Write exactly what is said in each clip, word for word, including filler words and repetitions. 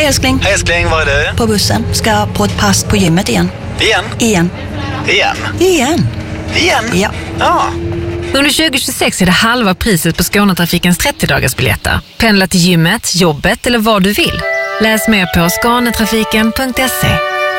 älskling. Hej älskling, var är du? På bussen. Ska på ett pass på gymmet igen. Igen? Igen. Igen? Igen. Igen? Ja. Ja. Under tjugo tjugosex är det halva priset på Skånetrafikens trettio-dagarsbiljetter. Pendla till gymmet, jobbet eller vad du vill. Läs mer på skånetrafiken punkt se.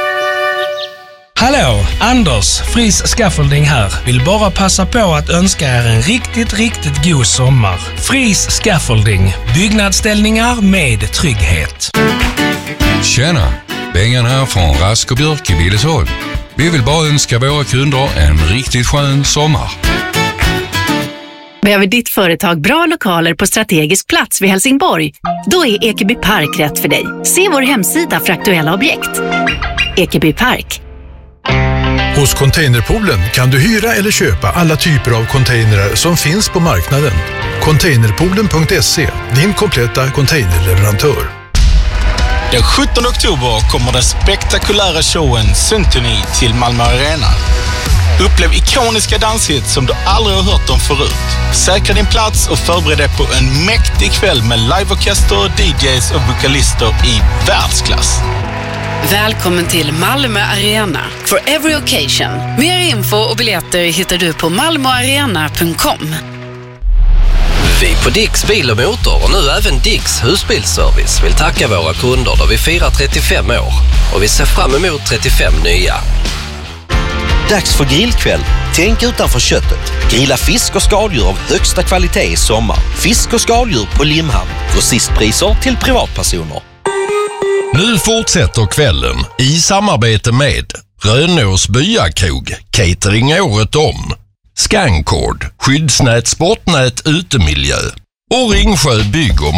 Hallå, Anders, Fris Scaffolding här. Vill bara passa på att önska er en riktigt, riktigt god sommar. Fris Scaffolding, byggnadsställningar med trygghet. Tjena, Bengan här från Rask och Björk i Billesholm. Vi vill bara önska våra kunder en riktigt skön sommar. Behöver ditt företag bra lokaler på strategisk plats vid Helsingborg? Då är Ekeby Park rätt för dig. Se vår hemsida för aktuella objekt. Ekeby Park. Hos Containerpoolen kan du hyra eller köpa alla typer av containrar som finns på marknaden. Containerpoolen punkt se, din kompletta containerleverantör. Den sjuttonde oktober kommer den spektakulära showen Symphony till Malmö Arena. Upplev ikoniska danshits som du aldrig har hört om förut. Säkra din plats och förbered dig på en mäktig kväll med liveorkester, D Js och vokalister i världsklass. Välkommen till Malmö Arena for every occasion. Mer info och biljetter hittar du på malmoarena punkt com. Vi på Dicks Bil och Motor och nu även Dicks Husbilsservice vill tacka våra kunder då vi firar trettiofem år och vi ser fram emot trettiofem nya. Dags för grillkväll. Tänk utanför köttet. Grilla fisk och skaldjur av högsta kvalitet i sommar. Fisk och skaldjur på Limhamn. Grossistpriser till privatpersoner. Nu fortsätter kvällen i samarbete med Rönås Byakrog, catering året om, Scancord, skyddsnät, sportnät, utemiljö och Ringsjö bygg och